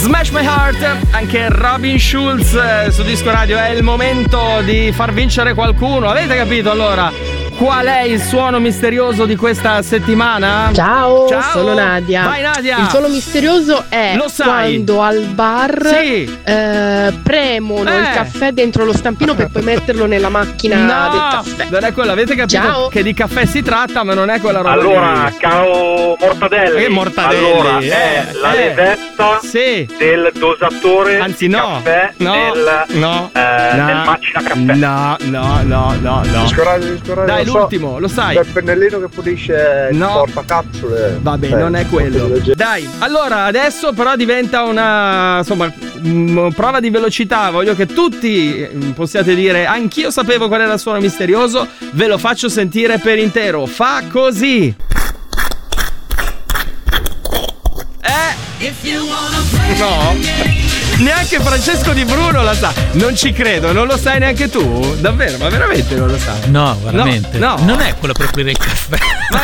Smash My Heart, anche Robin Schulz su Disco Radio. È il momento di far vincere qualcuno. Avete capito allora qual è il suono misterioso di questa settimana? Ciao, sono Nadia. Vai Nadia. Il suono misterioso è quando al bar premono il caffè dentro lo stampino per poi metterlo nella macchina del caffè. Non è quello, avete capito che di caffè si tratta, ma non è quella roba. Allora, caro Mortadelli, Mortadelli, allora è la levetta del dosatore di caffè nel macina caffè. No. Dai, l'ultimo, lo sai. Il pennellino che pulisce il portacapsule. Vabbè, non è quello. Dai, allora adesso però diventa una prova di velocità. Voglio che tutti possiate dire anch'io sapevo qual era il suono misterioso. Ve lo faccio sentire per intero. Fa così. No, neanche Francesco Di Bruno la sa. Non ci credo, non lo sai neanche tu? Davvero, ma veramente non lo sai? No, veramente. No. Non è quello per pulire il caffè.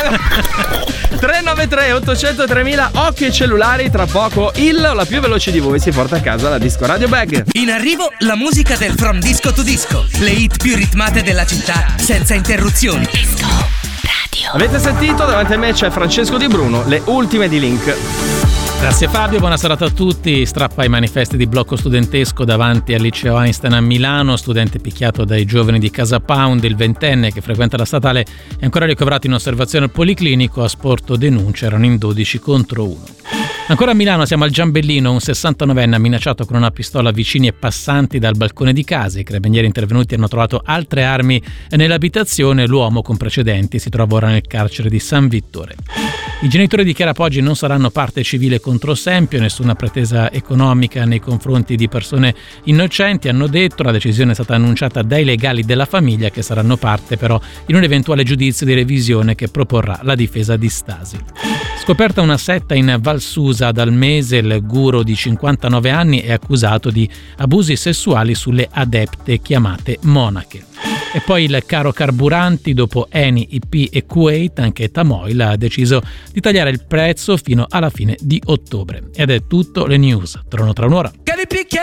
393 800 3000. Occhio ai cellulari, tra poco il o la più veloce di voi si porta a casa la Disco Radio Bag. In arrivo la musica del From Disco to Disco. Le hit più ritmate della città senza interruzioni. Disco Radio. Avete sentito? Davanti a me c'è Francesco Di Bruno, le ultime di Link. Grazie Fabio, buona serata a tutti. Strappa ai manifesti di blocco studentesco davanti al liceo Einstein a Milano. Studente picchiato dai giovani di Casa Pound. Il ventenne che frequenta la statale è ancora ricoverato in osservazione al policlinico. Ha sporto denuncia, erano in 12 contro 1. Ancora a Milano siamo al Giambellino, un 69enne ha minacciato con una pistola vicini e passanti dal balcone di casa. I carabinieri intervenuti hanno trovato altre armi nell'abitazione. L'uomo con precedenti si trova ora nel carcere di San Vittore. I genitori di Chiara Poggi non saranno parte civile contro Sempio, nessuna pretesa economica nei confronti di persone innocenti, hanno detto. La decisione è stata annunciata dai legali della famiglia, che saranno parte però in un eventuale giudizio di revisione che proporrà la difesa di Stasi. Scoperta una setta in Val Susa dal mese, il guru di 59 anni è accusato di abusi sessuali sulle adepte chiamate monache. E poi il caro carburanti, dopo Eni, IP e Kuwait, anche Tamoil ha deciso di tagliare il prezzo fino alla fine di ottobre. Ed è tutto, le news tornano tra un'ora.